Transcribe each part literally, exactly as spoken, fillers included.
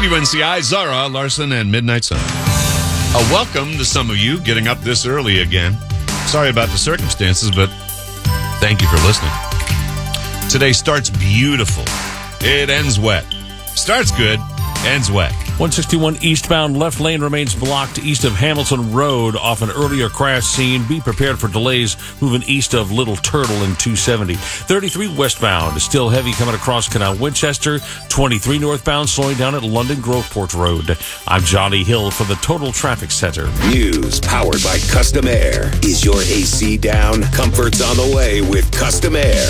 W N C I, Zara Larson, and Midnight Sun. A welcome to some of you getting up this early again. Sorry about the circumstances, but thank you for listening. Today starts beautiful. It ends wet. Starts good, ends wet. one sixty-one eastbound left lane remains blocked east of Hamilton Road off an earlier crash scene. Be prepared for delays moving east of Little Turtle in two seventy. thirty-three westbound is still heavy coming across Canal Winchester. twenty-three northbound slowing down at London Groveport Road. I'm Johnny Hill for the Total Traffic Center. News powered by Custom Air. Is your A C down? Comfort's on the way with Custom Air.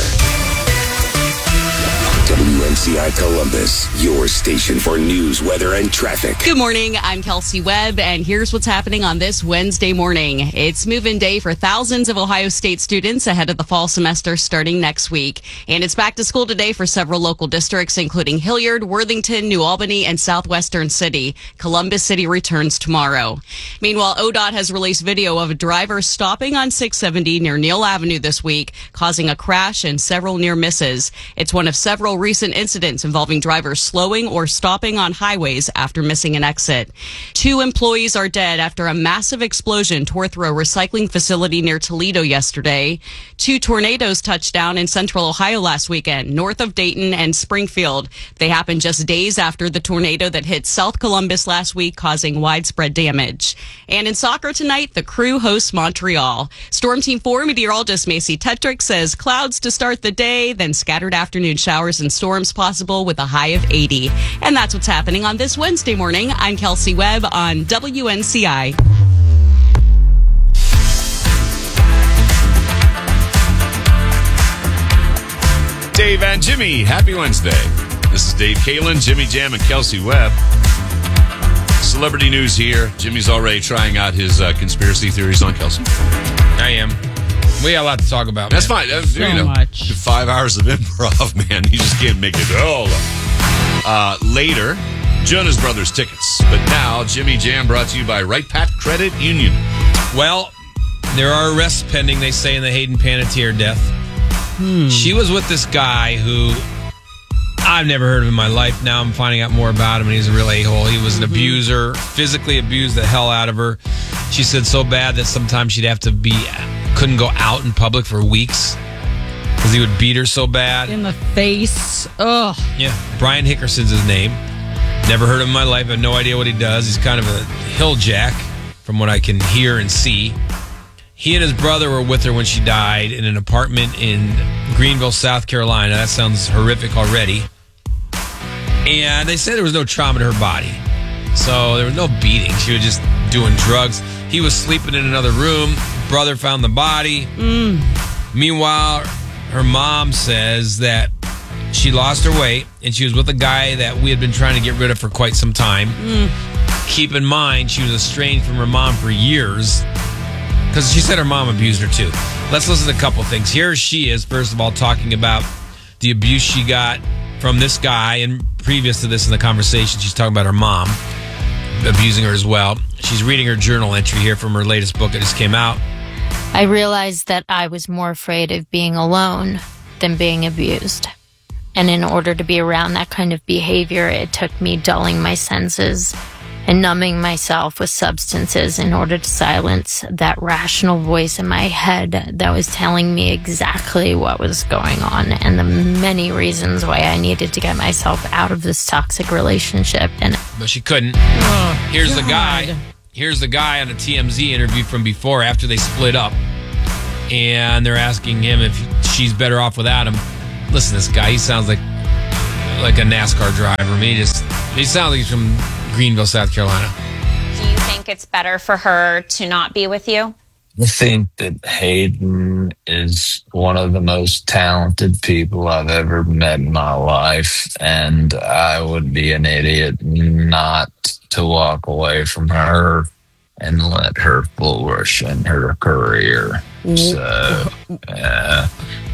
W N C I Columbus, your station for news, weather, and traffic. Good morning. I'm Kelsey Webb, and here's what's happening on this Wednesday morning. It's move-in day for thousands of Ohio State students ahead of the fall semester starting next week. And it's back to school today for several local districts, including Hilliard, Worthington, New Albany, and Southwestern City. Columbus City returns tomorrow. Meanwhile, O D O T has released video of a driver stopping on six seventy near Neal Avenue this week, causing a crash and several near misses. It's one of several recent incidents involving drivers slowing or stopping on highways after missing an exit. Two employees are dead after a massive explosion tore through a recycling facility near Toledo yesterday. Two tornadoes touched down in central Ohio last weekend, north of Dayton and Springfield. They happened just days after the tornado that hit South Columbus last week, causing widespread damage. And in soccer tonight, the Crew hosts Montreal. Storm Team four meteorologist Macy Tetrick says clouds to start the day, then scattered afternoon showers and storms possible with a high of eighty. And that's what's happening on this Wednesday morning. I'm Kelsey Webb on W N C I. Dave and Jimmy, happy Wednesday. This is Dave Kalin, Jimmy Jam, and Kelsey Webb. Celebrity news here. Jimmy's already trying out his uh, conspiracy theories on Kelsey. I am. We got a lot to talk about. That's man. fine. Uh, so you know, much. Five hours of improv, man. You just can't make it all up. Uh, later, Jonas Brothers tickets. But now, Jimmy Jam brought to you by Right Pat Credit Union. Well, there are arrests pending, they say, in the Hayden Panettiere death. Hmm. She was with this guy who I've never heard of in my life. Now I'm finding out more about him, and he's a real a-hole. He was an mm-hmm. abuser, physically abused the hell out of her. She said so bad that sometimes she'd have to be, couldn't go out in public for weeks because he would beat her so bad. In the face. Ugh. Yeah. Brian Hickerson's his name. Never heard of him in my life. I have no idea what he does. He's kind of a hill jack from what I can hear and see. He and his brother were with her when she died in an apartment in Greenville, South Carolina. That sounds horrific already. And they said there was no trauma to her body. So there was no beating. She was just doing drugs. He was sleeping in another room. Brother found the body. Mm. Meanwhile, her mom says that she lost her weight and she was with a guy that we had been trying to get rid of for quite some time. Mm. Keep in mind, she was estranged from her mom for years because she said her mom abused her too. Let's listen to a couple things. Here she is, first of all, talking about the abuse she got from this guy. And previous to this in the conversation, she's talking about her mom abusing her as well. She's reading her journal entry here from her latest book that just came out. I realized that I was more afraid of being alone than being abused. And in order to be around that kind of behavior, it took me dulling my senses and numbing myself with substances in order to silence that rational voice in my head that was telling me exactly what was going on and the many reasons why I needed to get myself out of this toxic relationship. And but she couldn't. Oh, Here's God. the guy. Here's the guy on a T M Z interview from before, after they split up. And they're asking him if she's better off without him. Listen to this guy. He sounds like like a NASCAR driver. I mean, he just he sounds like he's from Greenville, South Carolina. Do you think it's better for her to not be with you? I think that Hayden is one of the most talented people I've ever met in my life, and I would be an idiot not to walk away from her and let her flourish in her career. So, uh,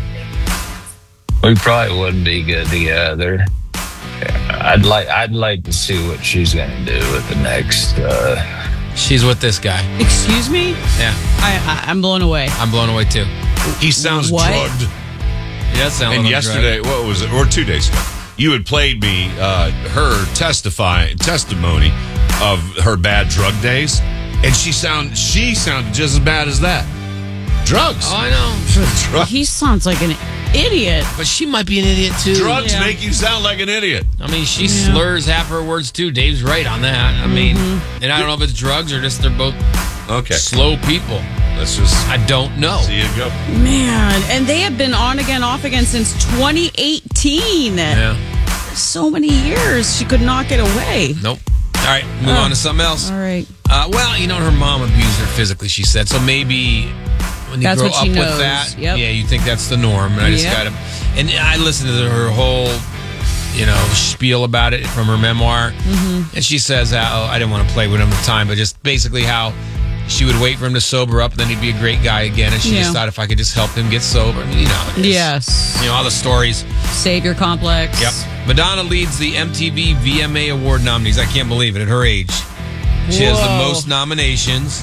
we probably wouldn't be good together. I'd like I'd like to see what she's going to do with the next. Uh, She's with this guy. Excuse me? Yeah. I, I, I'm blown away. I'm blown away too. He sounds What? drugged. He does sound And like yesterday, what was it? Or two days ago. you had played me uh, her testify testimony of her bad drug days, and she sound she sounded just as bad as that. Drugs. Oh, I know. Drugs. He sounds like an idiot. But she might be an idiot, too. Drugs Yeah. make you sound like an idiot. I mean, she Yeah. slurs half her words, too. Dave's right on that. I mean, and I don't know if it's drugs or just they're both Okay, slow people. let's just I don't know. see it go. Man, and they have been on again, off again since twenty eighteen. Yeah. So many years. She could not get away. Nope. All right, move Oh. on to something else. All right. Uh, well, you know, her mom abused her physically, she said. So maybe when you That's grow what up she with knows. that, Yep. yeah, you think that's the norm. And I just Yep. got to, and I listened to her whole, you know, spiel about it from her memoir. Mm-hmm. And she says how, I didn't want to play with him at the time, but just basically how she would wait for him to sober up and then he'd be a great guy again. And she Yeah. just thought if I could just help him get sober, I mean, you know, how it is. Yes. You know, all the stories. Savior complex. Yep. Madonna leads the M T V V M A Award nominees. I can't believe it at her age. She has the Whoa. most nominations.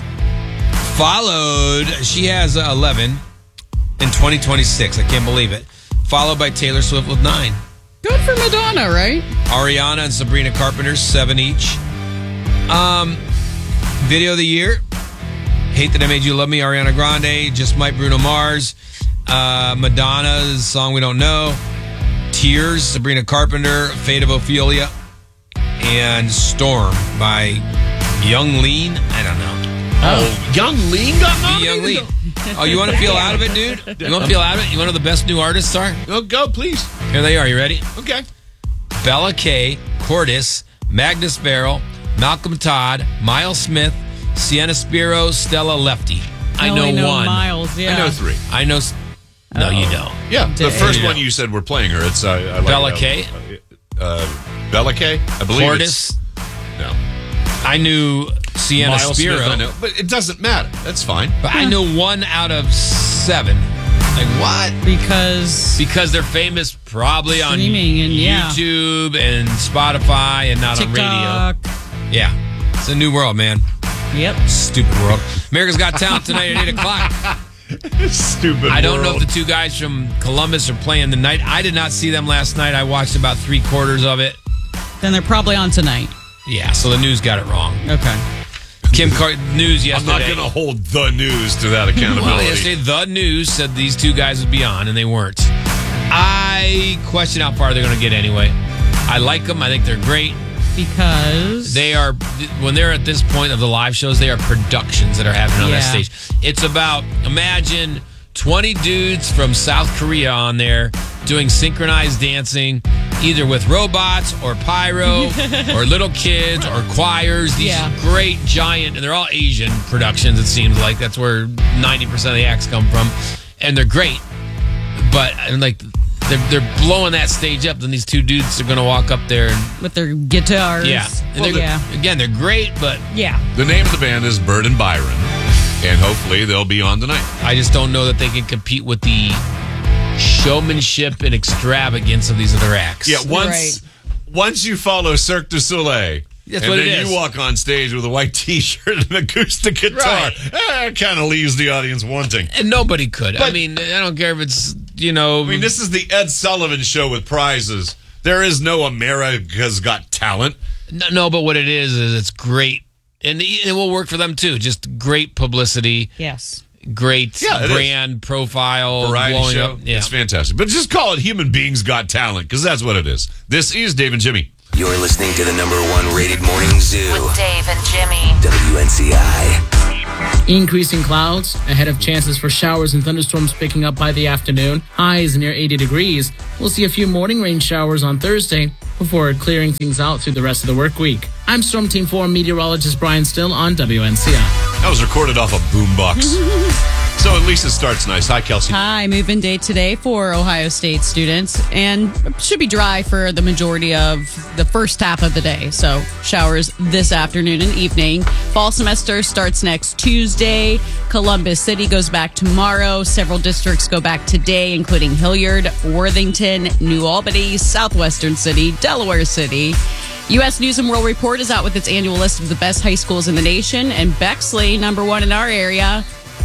Followed, she has uh, eleven in twenty twenty-six. I can't believe it. Followed by Taylor Swift with nine. Good for Madonna, right? Ariana and Sabrina Carpenter, seven each. Um, Video of the year. Hate That I Made You Love Me, Ariana Grande. Just Might, Bruno Mars. Uh, Madonna's Song We Don't Know. Tears, Sabrina Carpenter. Fate of Ophelia. And Storm by Young Lean. I don't know. Oh, Young Lean got Be nominated? Young Lean. Oh, you want to feel out of it, dude? You want to feel out of it? You want to know the best new artists are? Oh, go, please. Here they are. You ready? Okay. Bella Kay, Cordis, Magnus Farrell, Malcolm Todd, Miles Smith, Sienna Spiro, Stella Lefty. I know, only know one. Miles, yeah. I know three. I know. s- No, you don't. Yeah, the Dang. first Yeah. one you said we're playing her. It's uh, I like Bella it. Kay? Uh, Bella Kay? I believe Cordis. it's... No. I knew Sienna Miles Spiro, Smith, I know. But it doesn't matter. That's fine. but I know one out of seven. Like what? Because Because they're famous probably on Streaming and, yeah. YouTube and Spotify and not TikTok. on radio. Yeah. It's a new world, man. Yep. Stupid world. America's Got Talent tonight at eight o'clock. Stupid I don't know world. if the two guys from Columbus are playing tonight. I did not see them last night. I watched about three quarters of it. Then they're probably on tonight. Yeah, so the news got it wrong. Okay. Kim Car- News I'm yesterday. not going to hold the news to that accountability. Well, yesterday, the news said these two guys would be on, and they weren't. I question how far they're going to get anyway. I like them. I think they're great. Because They are, when they're at this point of the live shows, they are productions that are happening on that Yeah. stage. It's about, imagine twenty dudes from South Korea on there doing synchronized dancing, either with robots or pyro or little kids or choirs. These Yeah. great giant, and they're all Asian productions, it seems like. That's where ninety percent of the acts come from. And they're great. But, and like, they're, they're blowing that stage up. Then these two dudes are going to walk up there and, with their guitars. yeah. And Well, they're, yeah. Again, they're great, but Yeah. The name of the band is Bird and Byron, and hopefully they'll be on tonight. I just don't know that they can compete with the showmanship and extravagance of these other acts. Yeah, once once you follow Cirque du Soleil, That's and what then it is. you walk on stage with a white T-shirt and an acoustic guitar, Right. eh, it kind of leaves the audience wanting. And nobody could. I But- mean, I don't care if it's, you know. I mean, this is the Ed Sullivan Show with prizes. There is no America's Got Talent. no, no, but what it is, is it's great. And it will work for them, too. Just great publicity, Yes. great Yeah, it is. brand profile. Variety blowing show. Up. Yeah. It's fantastic. But just call it Human Beings Got Talent, because that's what it is. This is Dave and Jimmy. You're listening to the number one rated morning zoo, With Dave and Jimmy. W N C I. Increasing clouds ahead of chances for showers and thunderstorms picking up by the afternoon. Highs near eighty degrees. We'll see a few morning rain showers on Thursday before clearing things out through the rest of the work week. I'm Storm Team four meteorologist Brian Still on W N C I. That was recorded off a boombox. So at least it starts nice. Hi, Kelsey. Hi, move-in day today for Ohio State students, and should be dry for the majority of the first half of the day. So showers this afternoon and evening. Fall semester starts next Tuesday. Columbus City goes back tomorrow. Several districts go back today, including Hilliard, Worthington, New Albany, Southwestern City, Delaware City. U S News and World Report is out with its annual list of the best high schools in the nation, and Bexley, number one in our area,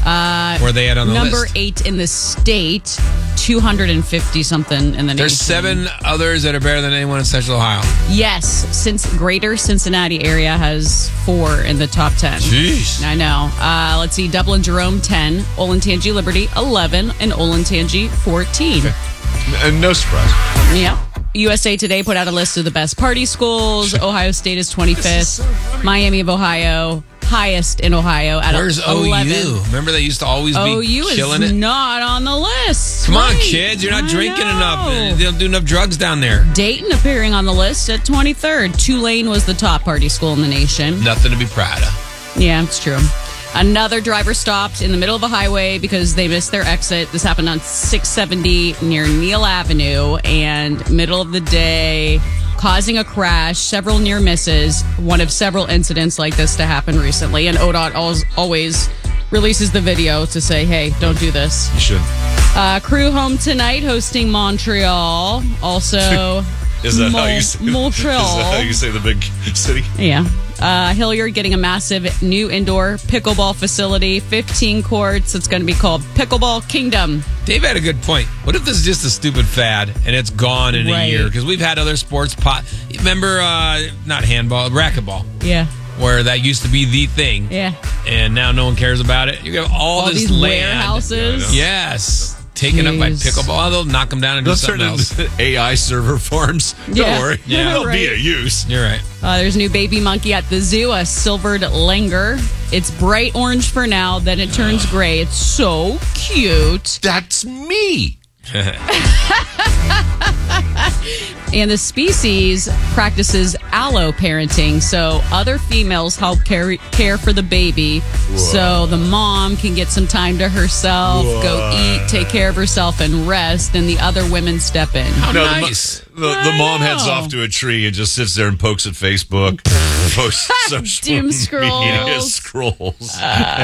Uh, Where are they at on the number list? eight in the state, two hundred fifty something in the There's nation. seven others that are better than anyone in Central Ohio. Yes, since Greater Cincinnati area has four in the top ten. Jeez. I know. Uh, let's see, Dublin Jerome ten, Olentangy Liberty eleven, and Olentangy fourteen. And no surprise. Yep. U S A Today put out a list of the best party schools. Ohio State is twenty-fifth. So Miami of Ohio, highest in Ohio at Where's eleven. O U? Remember they used to always O be U killing is it? not on the list. Come on, Right. kids. You're not I drinking know. enough. They don't do enough drugs down there. Dayton appearing on the list at twenty-third. Tulane was the top party school in the nation. Nothing to be proud of. Yeah, it's true. Another driver stopped in the middle of a highway because they missed their exit. This happened on six seventy near Neal Avenue, and middle of the day, causing a crash, several near misses. One of several incidents like this to happen recently. And O D O T always, always releases the video to say, hey, don't do this. You should. Uh, crew home tonight hosting Montreal. Also, Is that how Mon- you say Montreal. Is that how you say the big city? Yeah. Uh, Hilliard getting a massive new indoor pickleball facility, fifteen courts. It's going to be called Pickleball Kingdom. Dave had a good point. What if this is just a stupid fad and it's gone in Right. a year? Because we've had other sports pot. Remember, uh, not handball, racquetball, Yeah. where that used to be the thing. Yeah. And now no one cares about it. You have all, All this these land. warehouses. Yes. Taken up by Jeez. pickleball. They'll knock them down and do Those something turn else. into A I server farms. Don't Yeah. worry. Yeah. They'll be Right. a use. You're right. Uh, there's a new baby monkey at the zoo, a silvered langur. It's bright orange for now, then it turns gray. It's so cute. That's me. And the species practices allo parenting, so other females help care, care for the baby, so the mom can get some time to herself, go eat, take care of herself, and rest, and the other women step in. How No, the mo- nice. The, the, I mom heads know. to a tree and just sits there and pokes at Facebook, posts social Doom media scrolls. scrolls.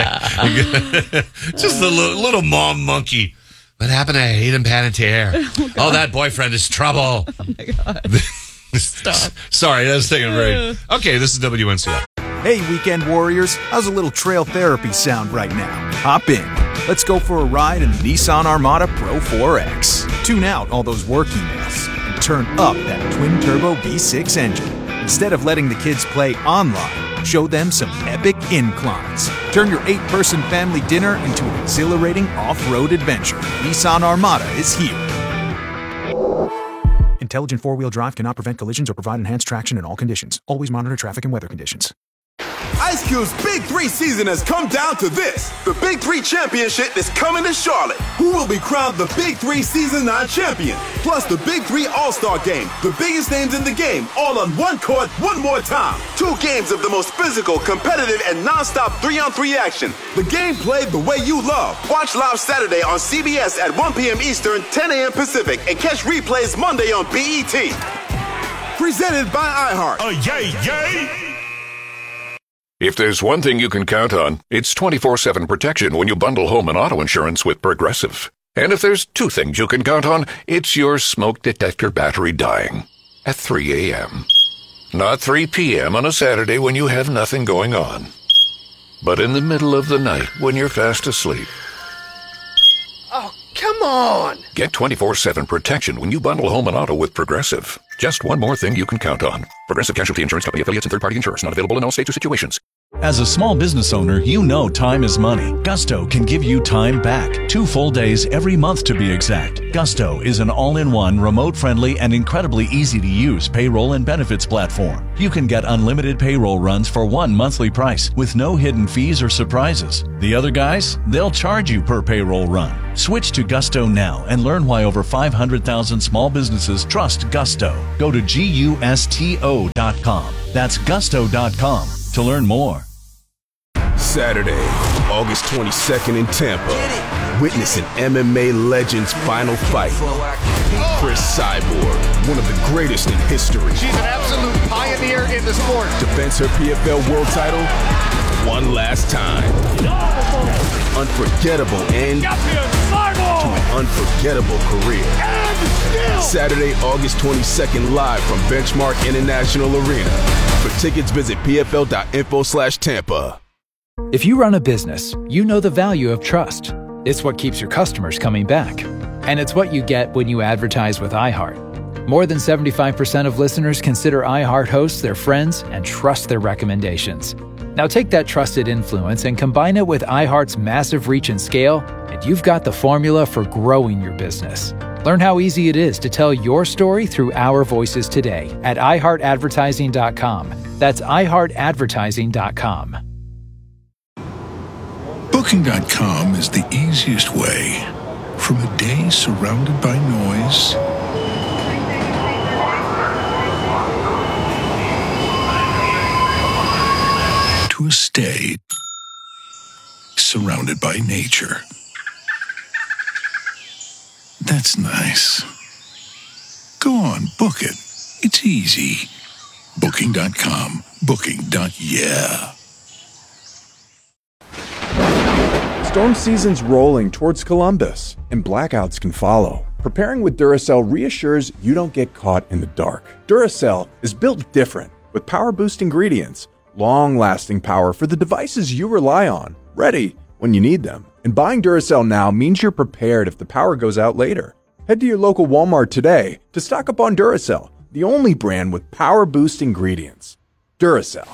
Just a little, little mom monkey. What happened to Hayden Panettiere? Oh, that boyfriend is trouble. Oh my God. Stop. Sorry, that was taking a very. Okay, this is W N C L. Hey, weekend warriors, how's a little trail therapy sound right now? Hop in. Let's go for a ride in the Nissan Armada Pro four X. Tune out all those work emails and turn up that twin-turbo V six engine. Instead of letting the kids play online, show them some epic inclines. Turn your eight-person family dinner into an exhilarating off-road adventure. Nissan Armada is here. Intelligent four-wheel drive cannot prevent collisions or provide enhanced traction in all conditions. Always monitor traffic and weather conditions. Ice Cube's Big Three season has come down to this. The Big Three Championship is coming to Charlotte. Who will be crowned the Big Three Season nine champion? Plus the Big Three All-Star Game. The biggest names in the game, all on one court, one more time. Two games of the most physical, competitive, and non-stop three-on-three action. The game played the way you love. Watch live Saturday on C B S at one p.m. Eastern, ten a.m. Pacific, and catch replays Monday on B E T. Presented by iHeart. Oh, yay, yay! If there's one thing you can count on, it's twenty-four seven protection when you bundle home and auto insurance with Progressive. And if there's two things you can count on, it's your smoke detector battery dying at three a.m. Not three p.m. on a Saturday when you have nothing going on, but in the middle of the night when you're fast asleep. Oh, come on! Get twenty-four seven protection when you bundle home and auto with Progressive. Just one more thing you can count on. Progressive Casualty Insurance Company affiliates and third-party insurers. Not available in all states or situations. As a small business owner, you know time is money. Gusto can give you time back. Two full days every month to be exact. Gusto is an all-in-one, remote-friendly, and incredibly easy-to-use payroll and benefits platform. You can get unlimited payroll runs for one monthly price with no hidden fees or surprises. The other guys, they'll charge you per payroll run. Switch to Gusto now and learn why over five hundred thousand small businesses trust Gusto. Go to gusto dot com. That's gusto dot com to learn more. Saturday, August twenty-second in Tampa. Witness an M M A legend's final fight. Chris Cyborg, one of the greatest in history. She's an absolute pioneer in the sport. Defends her P F L world title one last time. Unforgettable end to an unforgettable career. Saturday, August twenty-second, live from Benchmark International Arena. For tickets, visit P F L dot info slash Tampa. If you run a business, you know the value of trust. It's what keeps your customers coming back. And it's what you get when you advertise with iHeart. More than seventy-five percent of listeners consider iHeart hosts their friends and trust their recommendations. Now take that trusted influence and combine it with iHeart's massive reach and scale, and you've got the formula for growing your business. Learn how easy it is to tell your story through our voices today at i heart advertising dot com. That's i heart advertising dot com. Booking dot com is the easiest way from a day surrounded by noise to a stay surrounded by nature. That's nice. Go on, book it. It's easy. Booking dot com. Booking. Yeah. Storm season's rolling towards Columbus, and blackouts can follow. Preparing with Duracell reassures you don't get caught in the dark. Duracell is built different, with power-boost ingredients, long-lasting power for the devices you rely on, ready when you need them. And buying Duracell now means you're prepared if the power goes out later. Head to your local Walmart today to stock up on Duracell, the only brand with power-boost ingredients. Duracell.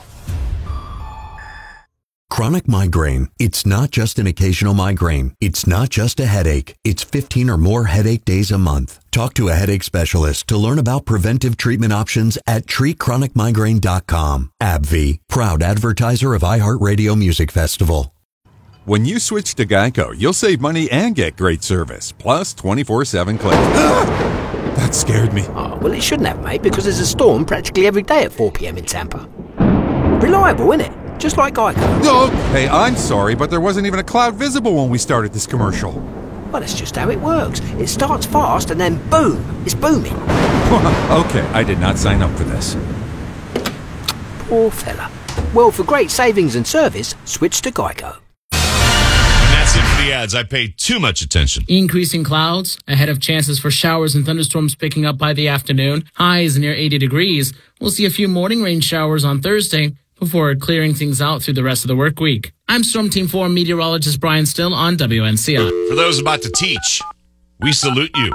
Chronic migraine. It's not just an occasional migraine. It's not just a headache. It's fifteen or more headache days a month. Talk to a headache specialist to learn about preventive treatment options at treat chronic migraine dot com. AbbVie, proud advertiser of iHeartRadio Music Festival. When you switch to Geico, you'll save money and get great service, plus twenty-four seven claims. That scared me. Oh, well, it shouldn't have, mate, because there's a storm practically every day at four p.m. in Tampa. Reliable, isn't it? Just like Geico. Okay, I'm sorry, but there wasn't even a cloud visible when we started this commercial. Well, that's just how it works. It starts fast and then boom, it's booming. Okay, I did not sign up for this. Poor fella. Well, for great savings and service, switch to Geico. And that's it for the ads. I paid too much attention. Increasing clouds ahead of chances for showers and thunderstorms picking up by the afternoon. Highs near eighty degrees. We'll see a few morning rain showers on Thursday before clearing things out through the rest of the work week. I'm Storm Team four meteorologist Brian Still on W N C I. For those about to teach, we salute you.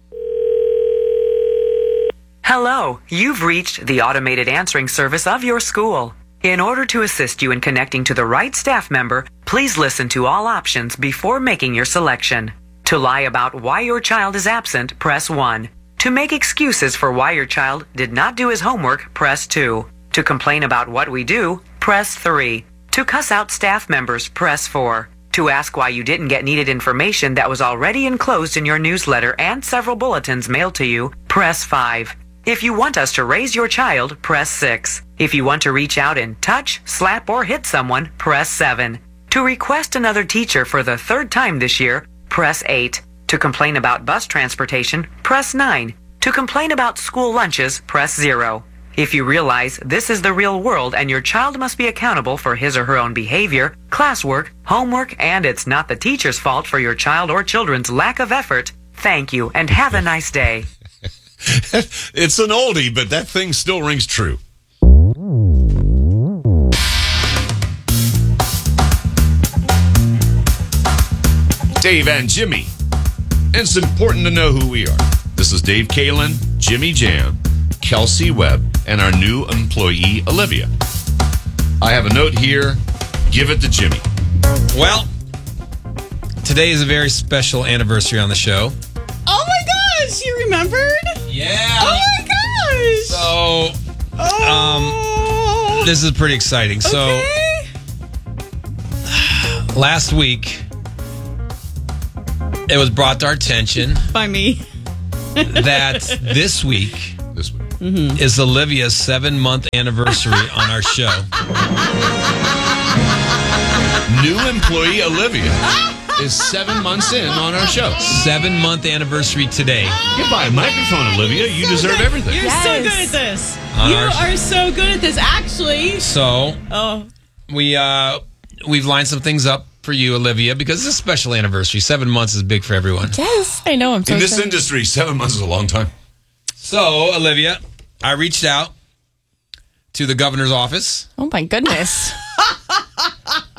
Hello, you've reached the automated answering service of your school. In order to assist you in connecting to the right staff member, please listen to all options before making your selection. To lie about why your child is absent, press one. To make excuses for why your child did not do his homework, press two. To complain about what we do, press three. To cuss out staff members, press four. To ask why you didn't get needed information that was already enclosed in your newsletter and several bulletins mailed to you, press five. If you want us to raise your child, press six. If you want to reach out and touch, slap, or hit someone, press seven. To request another teacher for the third time this year, press eight. To complain about bus transportation, press nine. To complain about school lunches, press zero. If you realize this is the real world and your child must be accountable for his or her own behavior, classwork, homework, and it's not the teacher's fault for your child or children's lack of effort, thank you and have a nice day. It's an oldie, but that thing still rings true. Dave and Jimmy. And it's important to know who we are. This is Dave Kalin, Jimmy Jam, Kelsey Webb, and our new employee, Olivia. I have a note here. Give it to Jimmy. Well, today is a very special anniversary on the show. Oh my gosh, you remembered? Yeah. Oh my gosh. So, oh. um, this is pretty exciting. Okay. So, last week, it was brought to our attention by me that this week, this week mm-hmm. is Olivia's seven-month anniversary on our show. New employee Olivia is seven months in on our show. Seven-month anniversary today. You buy a microphone, Olivia. You deserve everything. You're yes. so good at this. On you our are so good at this, actually. So, oh, we uh, we've lined some things up for you, Olivia, because it's a special anniversary. Seven months is big for everyone. Yes, I know. I'm so in this excited. industry, seven months is a long time. So, Olivia, I reached out to the governor's office. Oh my goodness.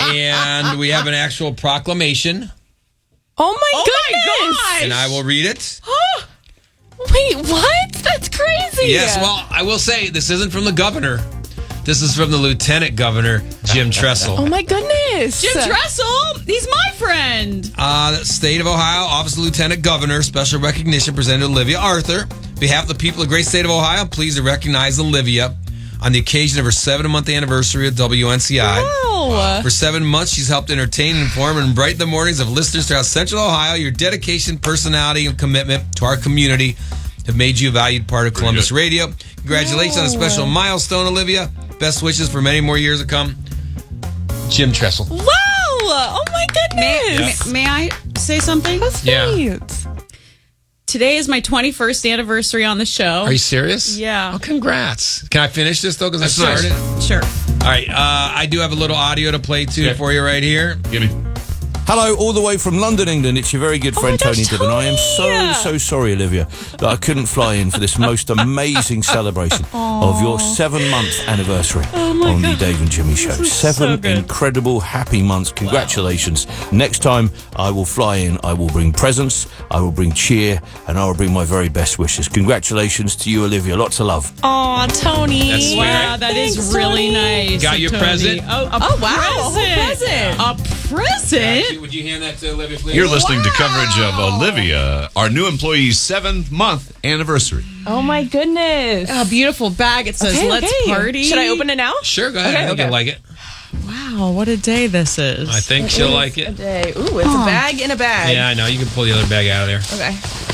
And we have an actual proclamation. Oh my Oh goodness! my And I will read it. Wait, what? That's crazy. Yes, well, I will say this isn't from the governor. This is from the Lieutenant Governor, Jim Tressel. Oh my goodness. Jim Tressel, he's my friend. Uh, the State of Ohio, Office of Lieutenant Governor, special recognition presented to Olivia Arthur. On behalf of the people of the great state of Ohio, pleased to recognize Olivia on the occasion of her seven-month anniversary at W N C I. Wow. For seven months, she's helped entertain, inform, and brighten the mornings of listeners throughout Central Ohio. Your dedication, personality, and commitment to our community have made you a valued part of Columbus Radio. Congratulations on a special milestone, Olivia. Best wishes for many more years to come. Jim Tressel. Wow. Oh my goodness. May, may, may I say something? That's Yeah. sweet. Today is my twenty-first anniversary on the show. Are you serious? Yeah. Oh, congrats. Can I finish this, though? Because I That's started nice. it. Sure. All right. Uh, I do have a little audio to play, too, Okay. for you right here. Give me. Hello, all the way from London, England. It's your very good friend, my gosh, Tony Gibbon. I am so, Tony! so sorry, Olivia, that I couldn't fly in for this most amazing celebration of your seven-month anniversary on the Dave and Jimmy Show. Seven incredible, happy months. Congratulations. Next time I will fly in, I will bring presents, I will bring cheer, and I will bring my very best wishes. Congratulations to you, Olivia. Lots of love. Aw, Tony. That's sweet, Wow, right? that is Thanks, really Tony. nice. Got your Tony. present? Oh, a Oh, wow, a whole present. present. A present? Would you hand that to Olivia, please? You're listening to coverage of Olivia, our new employee's seventh month anniversary. Oh my goodness. A beautiful bag. It says, Okay, let's okay. party. Should I open it now? Sure, go ahead. Okay, I think okay. you'll like it. Wow, what a day this is. I think she'll like A it. day. Ooh, it's a bag in a bag. Yeah, I know. You can pull the other bag out of there. Okay.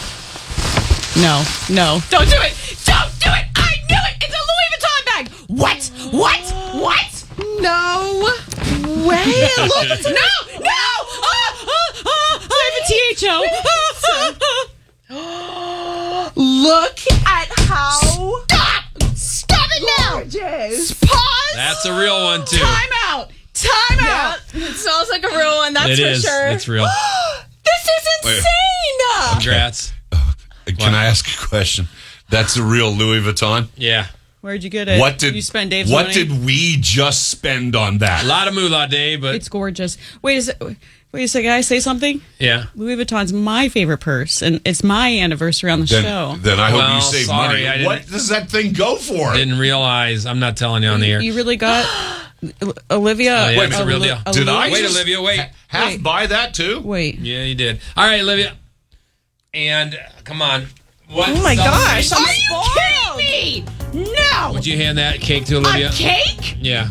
No, no. Don't do it. Don't do it. I knew it. It's a Louis Vuitton bag. What? What? What? No way. Look, it's No, no. Ah, ah, ah, I have a T H O. Look at how. Stop. Stop it now. Gorgeous. Pause. That's a real one, too. Time out. Time Yeah, out. it smells like a real one, that's It for is. sure. It's real. This is Wait. insane. Congrats. Can I ask a question? That's a real Louis Vuitton? Yeah. Where'd you get it? What did you spend Dave's What money? did we just spend on A that? lot of moolah, Dave, but It's gorgeous. Wait a sec. Wait a second. Can I say something? yeah. Louis Vuitton's my favorite purse, and it's my anniversary on the Then, show. then I hope Well, you save sorry, money. I didn't- What does that thing go for? Didn't realize. I'm not telling you on the air. You really got Olivia? Oh, yeah, Wait, it's a real deal. a Did I Louis- Wait, just Olivia, wait. ha- half Wait. buy that too? Wait. Yeah, you did. All right, Olivia. And uh, come on. What? Oh my gosh. I'm Are you spoiled. kidding me? No. Would you hand that cake to Olivia? A cake? Yeah.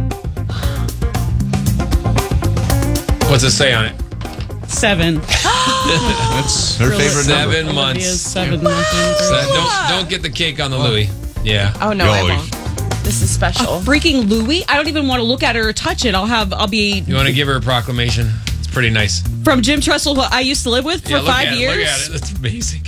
What's it say on it? Seven. That's her favorite number. Seven months. Olivia's seven months. So don't don't get the cake on the Louis. Yeah. Oh no, I Golly. won't. This is special. Freaking Louis! I don't even want to look at her or touch it. I'll have. I'll be You want to give her a proclamation? It's pretty nice. from Jim Tressel, who I used to live with for Yeah, look five at it, years. Look at it. That's amazing.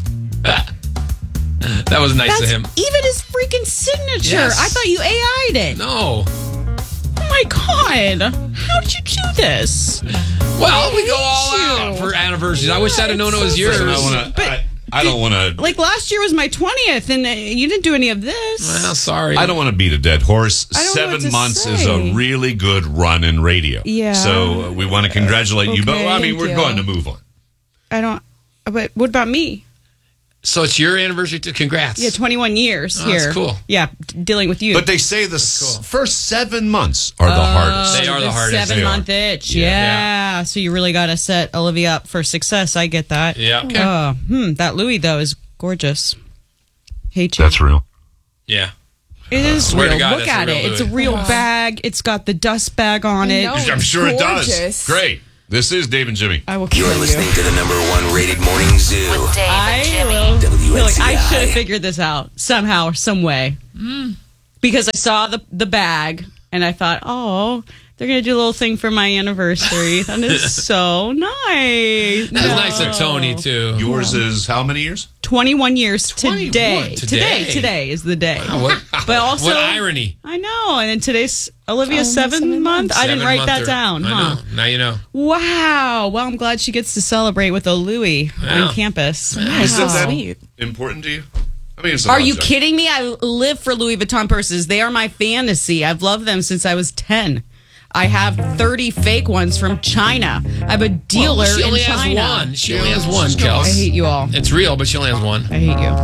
That was nice That's of him. even his freaking signature. Yes. I thought you A I'd it. No. Oh my god! How did you do this? Well, we go all out for anniversaries. I wish I'd have known it was yours. Listen, I, wanna, I, I don't want to. Like last year was my twentieth, and uh, you didn't do any of this. Well, sorry. I don't want to beat a dead horse. I don't know what Seven to months say. is a really good run in radio. Yeah. So uh, we want to congratulate you, but Okay, well, I mean, thank we're you. going to move on. I don't. But what about me? So it's your anniversary too. Congrats. Yeah, twenty-one years Oh, here. that's cool. Yeah, d- dealing with you. But they say the s- first seven months are the Oh, hardest. They are the hardest. Seven They are. month itch. Yeah. Yeah. So you really got to set Olivia up for success. I get that. Yeah. Okay. Oh, hmm. That Louis though is gorgeous. Hate you. That's real. Yeah. It is Swear to real. God, Look that's a at real it. It's a Louis. real bag. It's got the dust bag on it. know. I'm sure it does. Gorgeous. Great. This is Dave and Jimmy. I will kill You're you. listening to the number one rated morning zoo. I will feel W N like C I. I should have figured this out somehow or some way. Because I saw the the bag and I thought, oh, they're gonna do a little thing for my anniversary. That is so nice. That's nice of Tony too. Yours is how many years? Twenty-one years today. twenty-one. Today. Today. Today is the day. Wow, what, But also, what irony. I know. And then today's Olivia's Oh, seven, seven month. months. I didn't write that Seven-monther. down, I huh? know. Now you know. Wow. Well, I'm glad she gets to celebrate with a Louis Yeah. on campus. Is Wow. that Sweet. important to you? I mean, it's a Are lot, you Jack. kidding me? I live for Louis Vuitton purses. They are my fantasy. I've loved them since I was ten. I have thirty fake ones from China. I have a dealer Well, she only in China. has one. She only has one, Kels. I hate you all. It's real, but she only has one. I hate you.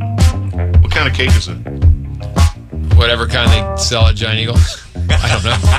What kind of cake is it? Whatever kind they sell at Giant Eagle. I don't know.